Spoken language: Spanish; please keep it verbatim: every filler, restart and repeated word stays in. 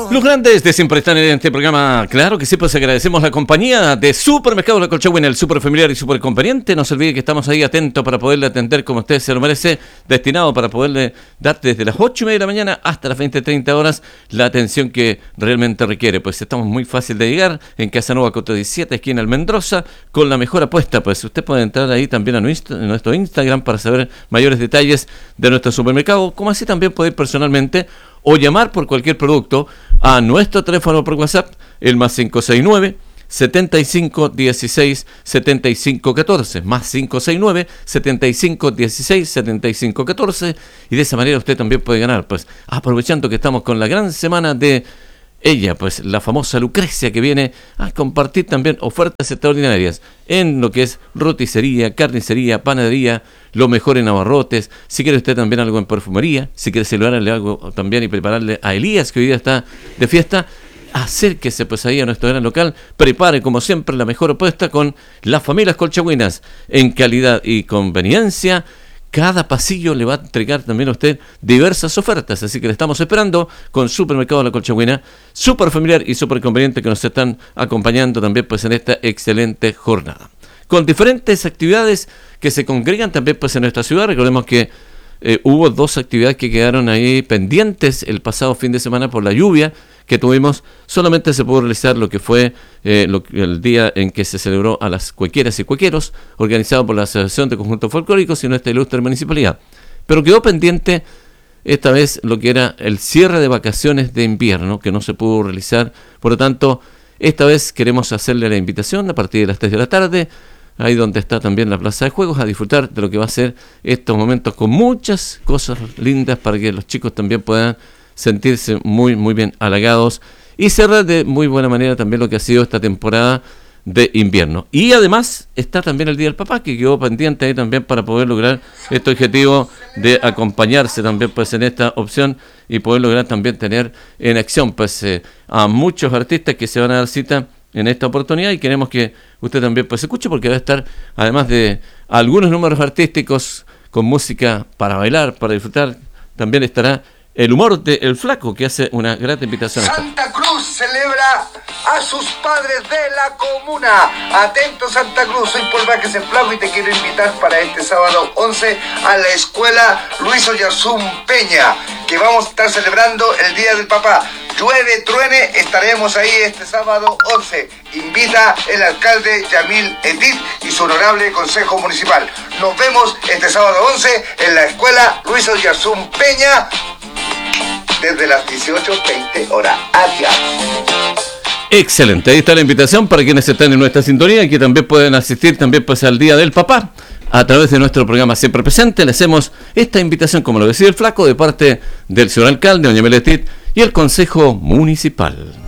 Los grandes de siempre están en este programa. Claro que sí, pues agradecemos la compañía de Supermercado La Colchagüina, el super familiar y super conveniente. No se olvide que estamos ahí atentos para poderle atender como usted se lo merece, destinado para poderle dar desde las ocho y media de la mañana hasta las veinte, treinta horas la atención que realmente requiere. Pues estamos muy fácil de llegar en Casa Nueva Coto diecisiete, esquina Almendrosa, con la mejor apuesta. Pues usted puede entrar ahí también a nuestro Instagram para saber mayores detalles de nuestro supermercado, como así también puede ir personalmente o llamar por cualquier producto a nuestro teléfono por WhatsApp, el más cinco seis nueve, setenta y cinco, dieciséis, setenta y cinco, catorce, más cinco seis nueve, setenta y cinco, dieciséis, setenta y cinco, catorce, y de esa manera usted también puede ganar, pues aprovechando que estamos con la gran semana de ella, pues la famosa Lucrecia, que viene a compartir también ofertas extraordinarias en lo que es roticería, carnicería, panadería, lo mejor en abarrotes. Si quiere usted también algo en perfumería, si quiere celebrarle algo también y prepararle a Elías, que hoy día está de fiesta, acérquese pues ahí a nuestro gran local, prepare como siempre la mejor apuesta con las familias colchagüinas en calidad y conveniencia. Cada pasillo le va a entregar también a usted diversas ofertas, así que le estamos esperando con Supermercado La Colchagüina, súper familiar y súper conveniente, que nos están acompañando también pues en esta excelente jornada. Con diferentes actividades que se congregan también pues en nuestra ciudad. Recordemos que eh, hubo dos actividades que quedaron ahí pendientes el pasado fin de semana por la lluvia que tuvimos. Solamente se pudo realizar lo que fue eh, lo, el día en que se celebró a las cuequeras y cuequeros, organizado por la Asociación de Conjuntos Folclóricos y nuestra ilustre municipalidad. Pero quedó pendiente esta vez lo que era el cierre de vacaciones de invierno, que no se pudo realizar. Por lo tanto, esta vez queremos hacerle la invitación a partir de las tres de la tarde, ahí donde está también la plaza de juegos, a disfrutar de lo que va a ser estos momentos con muchas cosas lindas para que los chicos también puedan sentirse muy muy bien halagados y cerrar de muy buena manera también lo que ha sido esta temporada de invierno. Y además está también el Día del Papá, que quedó pendiente ahí también para poder lograr este objetivo de acompañarse también pues en esta opción y poder lograr también tener en acción pues eh, a muchos artistas que se van a dar cita en esta oportunidad, y queremos que usted también pues escuche, porque va a estar, además de algunos números artísticos con música para bailar, para disfrutar, también estará el humor de El Flaco, que hace una gran invitación. Santa Cruz celebra a sus padres de la comuna. Atento, Santa Cruz, soy Paul Vázquez el Flaco y te quiero invitar para este sábado once a la escuela Luis Oyarzún Peña, que vamos a estar celebrando el Día del Papá. Llueve, truene, estaremos ahí este sábado once. Invita el alcalde Yamil Etit y su honorable consejo municipal. Nos vemos este sábado once en la escuela Luis Oyarzún Peña, desde las dieciocho veinte horas. Adiós. Excelente, ahí está la invitación para quienes están en nuestra sintonía y que también pueden asistir también pues al Día del Papá. A través de nuestro programa Siempre Presente le hacemos esta invitación, como lo decía el Flaco, de parte del señor alcalde, doña Meletit, y el Consejo Municipal.